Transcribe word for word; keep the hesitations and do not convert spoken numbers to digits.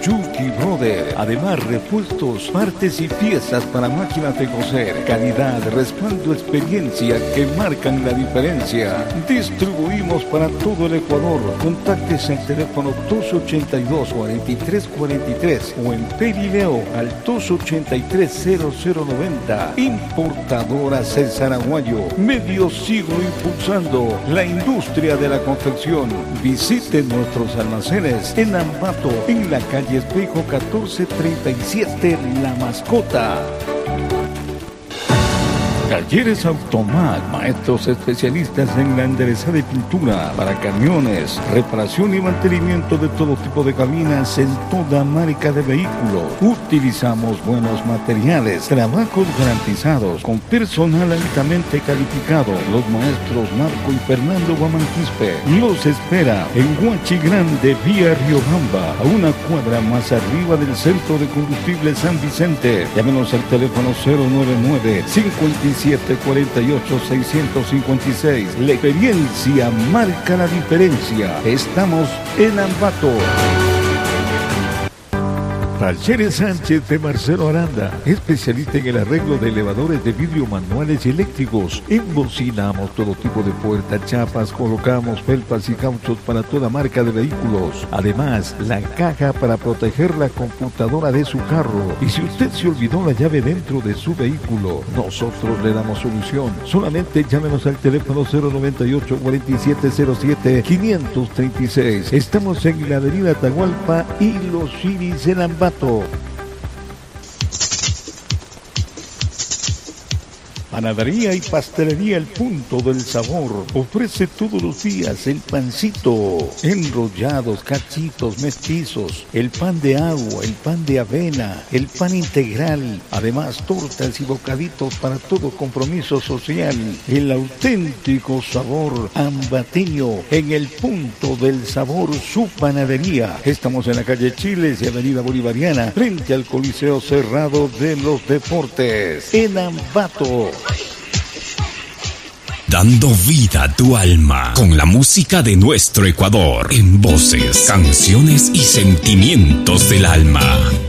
Chucky Brother. Además, repuestos, partes y piezas para máquinas de coser. Calidad, respaldo, experiencia que marcan la diferencia. Distribuimos para todo el Ecuador. Contáctese al teléfono dos ochenta y dos, cuarenta y tres cuarenta y tres o en Perileo al dos ochenta y tres, cero cero noventa. Importadora César Aguayo. Medio siglo impulsando la industria de la confección. Visite nuestros almacenes en Ambato, en la calle Espejo catorce treinta y siete, La Mascota. Talleres Automac, maestros especialistas en la enderezada de pintura para camiones, reparación y mantenimiento de todo tipo de cabinas en toda marca de vehículos. Utilizamos buenos materiales, trabajos garantizados, con personal altamente calificado. Los maestros Marco y Fernando Guamanquispe los espera en Huachi Grande, vía Riobamba, a una cuadra más arriba del Centro de Combustible San Vicente. Llámenos al teléfono cero nueve nueve, cincuenta y siete, cuarenta y ocho, seiscientos cincuenta y seis. La experiencia marca la diferencia. Estamos en Ambato. Talleres Sánchez de Marcelo Aranda, especialista en el arreglo de elevadores de vidrio manuales y eléctricos. Embocinamos todo tipo de puertas, chapas, colocamos felpas y cauchos para toda marca de vehículos. Además, la caja para proteger la computadora de su carro. Y si usted se olvidó la llave dentro de su vehículo, nosotros le damos solución. Solamente llámenos al teléfono cero noventa y ocho, cuarenta y siete cero siete, quinientos treinta y seis. Estamos en la avenida Atahualpa y Los Iris en Ambato. Panadería y Pastelería El Punto del Sabor ofrece todos los días el pancito, enrollados, cachitos, mestizos, el pan de agua, el pan de avena, el pan integral, además tortas y bocaditos para todo compromiso social. El auténtico sabor ambateño en El Punto del Sabor, su panadería. Estamos en la calle Chiles y avenida Bolivariana, frente al Coliseo Cerrado de los Deportes, en Ambato. Dando vida a tu alma con la música de nuestro Ecuador, en voces, canciones y sentimientos del alma.